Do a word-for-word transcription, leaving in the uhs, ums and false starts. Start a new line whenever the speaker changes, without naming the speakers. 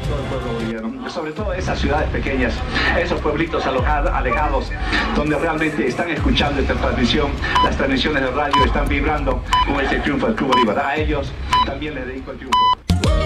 todo el pueblo boliviano, sobre todo esas ciudades pequeñas, esos pueblitos alojados, alejados, donde realmente están escuchando esta transmisión, las transmisiones de radio están vibrando con ese triunfo del Club Bolívar. A ellos también les dedico el triunfo.